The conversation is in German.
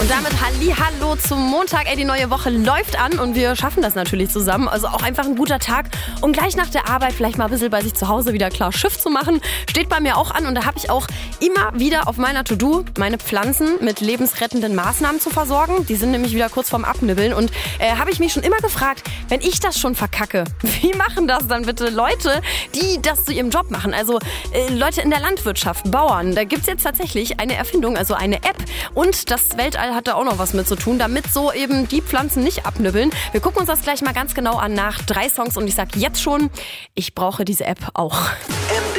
Und damit Hallihallo zum Montag. Die neue Woche läuft an und wir schaffen das natürlich zusammen. Also auch einfach ein guter Tag, um gleich nach der Arbeit vielleicht mal ein bisschen bei sich zu Hause wieder klar Schiff zu machen. Steht bei mir auch an und da habe ich auch immer wieder auf meiner To-Do meine Pflanzen mit lebensrettenden Maßnahmen zu versorgen. Die sind nämlich wieder kurz vorm Abnibbeln und habe ich mich schon immer gefragt, wenn ich das schon verkacke, wie machen das dann bitte Leute, die das zu ihrem Job machen? Also Leute in der Landwirtschaft, Bauern. Da gibt es jetzt tatsächlich eine Erfindung, also eine App und das Weltall hat da auch noch was mit zu tun, damit so eben die Pflanzen nicht abnibbeln. Wir gucken uns das gleich mal ganz genau an nach 3 Songs und ich sag jetzt schon, ich brauche diese App auch.